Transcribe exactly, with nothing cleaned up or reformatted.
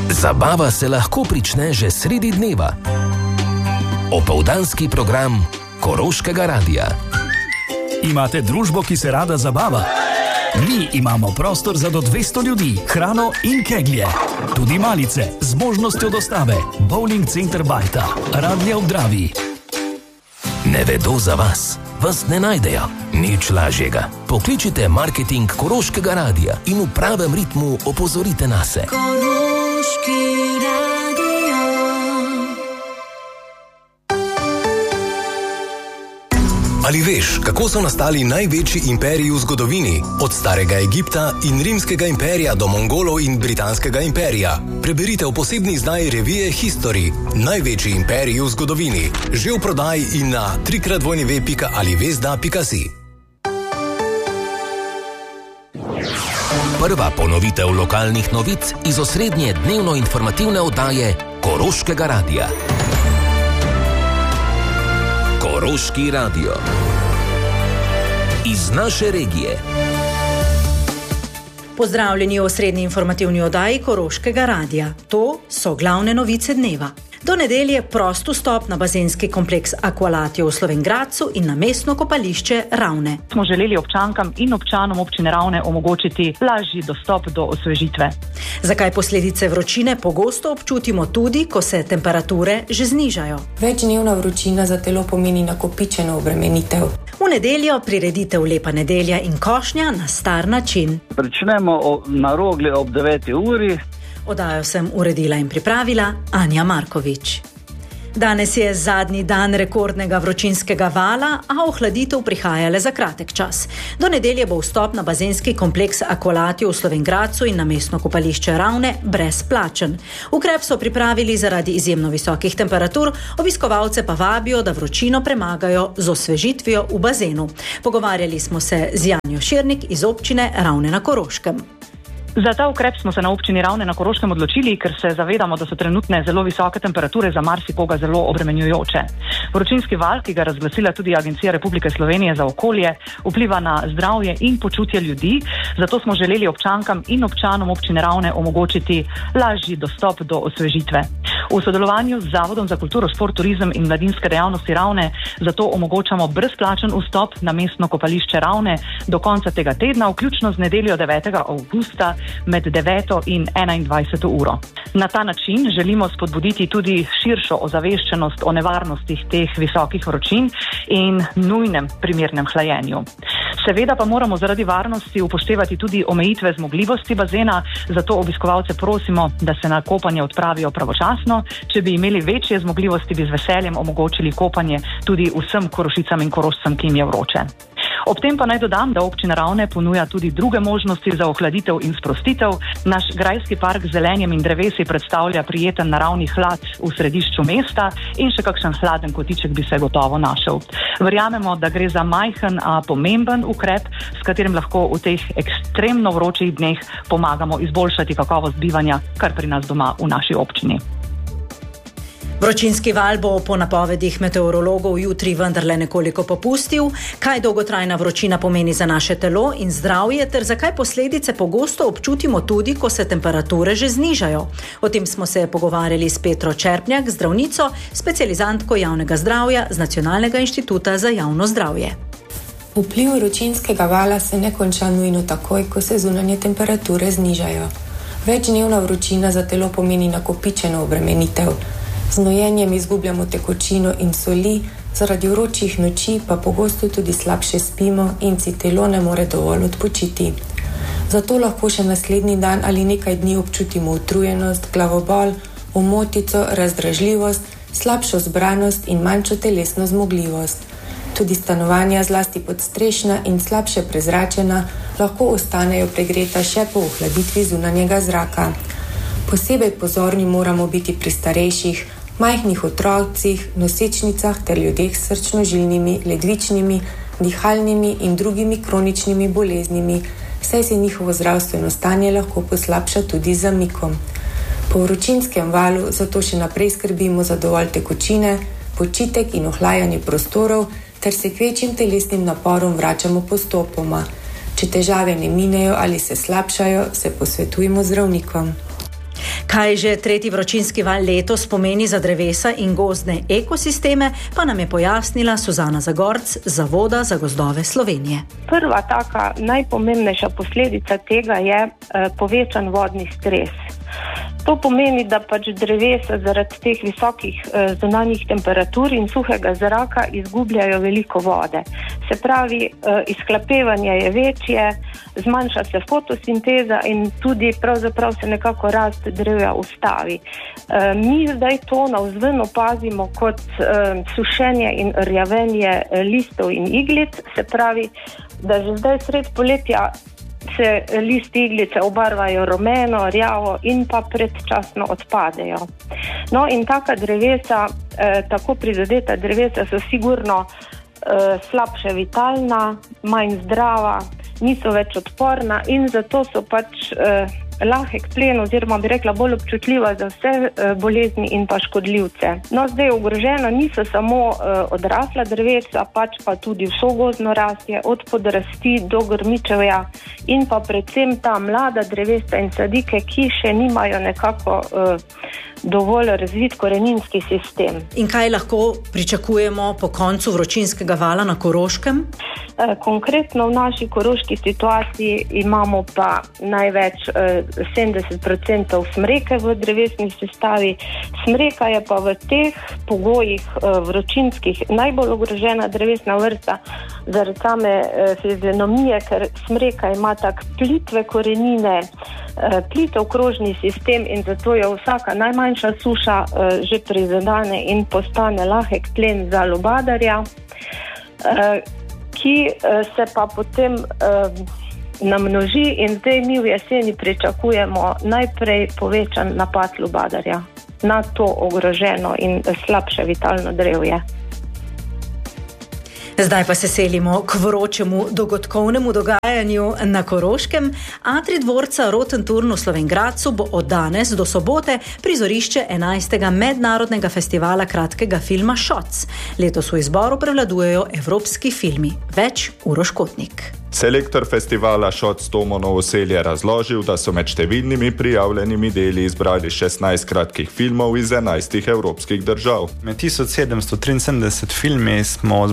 Zabava se lahko prične že sredi dneva. Opoldanski program Koroškega radia. Imate družbo, ki se rada zabava? Mi imamo prostor za do dvesto ljudi, hrano in keglje. Tudi malice z možnostjo dostave. Bowling center Bajta, Radlje ob Dravi. Ne vedo za vas, vas ne najdejo. Nič lažjega. Pokličite marketing Koroškega radia in v pravem ritmu opozorite nase. Koroški radio. Ali veš, kako so nastali največji imperiji v zgodovini? Od starega Egipta in rimskega imperija do Mongolov in britanskega imperija. Preberite v posebni izdaji revije History. Največji imperiji v zgodovini. Že v prodaji in na trikrat dvojni ve pika ali vezda pika si. Prva ponovitev lokalnih novic iz osrednje dnevno informativne oddaje Koroškega radia. Koroški radio. Iz naše regije. Pozdravljeni v osrednji informativni oddaji Koroškega radia. To so glavne novice dneva. Do nedelje prost vstop na bazenski kompleks Aqualatio v Slovenj Gradcu in na mestno kopališče Ravne. Smo želeli občankam in občanom občine Ravne omogočiti lažji dostop do osvežitve. Zakaj posledice vročine pogosto občutimo tudi, ko se temperature že znižajo? Večdnevna vročina za telo pomeni nakopičeno obremenitev. V nedeljo prireditev Lepa nedelja in košnja na star način. Pričnemo na Rogli ob deveti uri. Oddajo sem uredila in pripravila Anja Markovič. Danes je zadnji dan rekordnega vročinskega vala, a ohladitev prihaja le za kratek čas. Do nedelje bo vstop na bazenski kompleks Aqualatio v Slovenj Gradcu in na mestno kopališče Ravne brezplačen. Ukrep so pripravili zaradi izjemno visokih temperatur, obiskovalce pa vabijo, da vročino premagajo z osvežitvijo v bazenu. Pogovarjali smo se z Janjo Širnik iz občine Ravne na Koroškem. Za ta ukrep smo se na občini Ravne na Koroškem odločili, ker se zavedamo, da so trenutne zelo visoke temperature za marsikoga zelo obremenjujoče. Vročinski val, ki ga razglasila tudi Agencija Republike Slovenije za okolje, vpliva na zdravje in počutje ljudi, zato smo želeli občankam in občanom občine Ravne omogočiti lažji dostop do osvežitve. V sodelovanju z Zavodom za kulturo, šport, turizem in mladinske dejavnosti Ravne zato omogočamo brezplačen vstop na mestno kopališče Ravne do konca tega tedna, vključno z nedeljo devetega avgusta med deveto in enaindvajseto uro. Na ta način želimo spodbuditi tudi širšo ozaveščenost o nevarnostih teh visokih vročin in nujnem primernem hlajenju. Seveda pa moramo zaradi varnosti upoštevati tudi omejitve zmogljivosti bazena, zato obiskovalce prosimo, da se na kopanje odpravijo pravočasno. Če bi imeli večje zmogljivosti, bi z veseljem omogočili kopanje tudi vsem Korošicam in Korošcem, ki jim je vroče. Ob tem pa naj dodam, da občina Ravne ponuja tudi druge možnosti za ohladitev in sprostitev. Naš grajski park z zelenjem in drevesi predstavlja prijeten naravni hlad v središču mesta in še kakšen hladen kotiček bi se gotovo našel. Verjamemo, da gre za majhen, a pomemben ukrep, s katerim lahko v teh ekstremno vročih dneh pomagamo izboljšati kakovost bivanja, kar pri nas doma v naši občini. Vročinski val bo po napovedih meteorologov jutri vendarle nekoliko popustil. Kaj dolgotrajna vročina pomeni za naše telo in zdravje ter zakaj posledice pogosto občutimo tudi, ko se temperature že znižajo? O tem smo se pogovarjali s Petro Čerpnjak, zdravnico, specializantko javnega zdravja z Nacionalnega inštituta za javno zdravje. Vpliv vročinskega vala se ne konča nujno takoj, ko se zunanje temperature znižajo. Večdnevna vročina za telo pomeni nakopičeno obremenitev. Z znojenjem izgubljamo tekočino in soli, zaradi vročih noči pa pogosto tudi slabše spimo in si telo ne more dovolj odpočiti. Zato lahko še naslednji dan ali nekaj dni občutimo utrujenost, glavobol, omotico, razdražljivost, slabšo zbranost in manjšo telesno zmogljivost. Tudi stanovanja, zlasti podstrešna in slabše prezračena, lahko ostanejo pregreta še po ohladitvi zunanjega zraka. Posebej pozorni moramo biti pri starejših, majhnih otrocih, nosečnicah ter ljudeh s srčno-žilnimi, ledvičnimi, dihalnimi in drugimi kroničnimi boleznimi, saj se njihovo zdravstveno stanje lahko poslabša tudi z zamikom. Po vročinskem valu zato še naprej skrbimo za dovolj tekočine, počitek in ohlajanje prostorov ter se k večjim telesnim naporom vračamo postopoma. Če težave ne minejo ali se slabšajo, se posvetujemo zdravnikom. Kaj že tretji vročinski val letos pomeni za drevesa in gozdne ekosisteme, pa nam je pojasnila Suzana Zagorc z Zavoda za gozdove Slovenije. Prva taka najpomembnejša posledica tega je eh, povečan vodni stres. To pomeni, da pač drevesa zaradi teh visokih eh, zunanjih temperatur in suhega zraka izgubljajo veliko vode. Se pravi, eh, izhlapevanje je večje, zmanjša se fotosinteza in tudi pravzaprav se nekako rast drevja ustavi. Eh, mi zdaj to navzven opazimo kot eh, sušenje in rjavenje listov in iglic, se pravi, da že zdaj sred poletja se listi iglice obarvajo rumeno, rjavo in pa predčasno odpadejo. No in taka drevesa, eh, tako prizadeta drevesa so sigurno eh, slabše vitalna, manj zdrava, niso več odporna in zato so pač eh, lahek plen oziroma bi rekla bolj občutljiva za vse eh, bolezni in pa škodljivce. No, zdaj ogrožena niso samo eh, odrasla drevesa, pač pa tudi vso gozdno rastje, od podrasti do grmičevja in pa predvsem ta mlada drevesa in sadike, ki še nimajo nekako eh, dovolj razvit koreninski sistem. In kaj lahko pričakujemo po koncu vročinskega vala na Koroškem? Eh, konkretno v naši koroški situaciji imamo pa največ eh, sedemdeset procentov smreke v drevesni sestavi. Smreka je pa v teh pogojih eh, vročinskih najbolj ogrožena drevesna vrsta zaradi same eh, fizionomije, ker smreka ima tak plitve korenine, eh, plitev krožni sistem in zato je vsaka najmanjša suša eh, že prizadene in postane lahek plen za lubadarja, eh, ki eh, se pa potem eh, namnoži in zdaj mi v jeseni pričakujemo najprej povečan napad lubadarja na to ogroženo in slabše vitalno drevje. Zdaj pa se selimo k vročemu dogodkovnemu dogajanju na Koroškem. Atrij dvorca Rotenturn v Slovenj Gradcu bo od danes do sobote prizorišče enajstega mednarodnega festivala kratkega filma Shots. Letos v izboru prevladujejo evropski filmi. Več Uroš Kotnik. Selektor festivala Shots Tomo Novosel je razložil, da so med številnimi prijavljenimi deli izbrali šestnajst kratkih filmov iz enajstih evropskih držav. Med tisoč sedemsto triinsedemdeset filmi smo